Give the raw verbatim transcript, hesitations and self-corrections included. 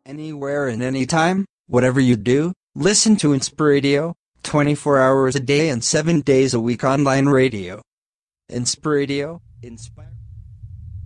Anywhere and anytime, whatever you do, listen to Inspiradio, twenty-four hours a day and seven days a week online radio. Inspiradio, inspire.